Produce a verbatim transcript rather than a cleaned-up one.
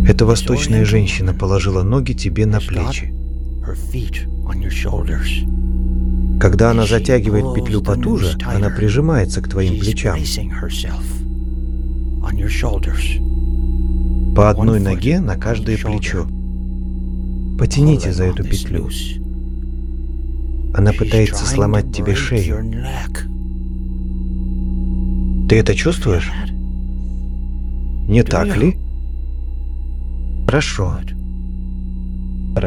Эта восточная женщина положила ноги тебе на плечи. Когда она затягивает петлю потуже, она прижимается к твоим плечам. По одной ноге на каждое плечо. Потяните за эту петлю. Она пытается сломать тебе шею. Ты это чувствуешь? Не так ли? Хорошо.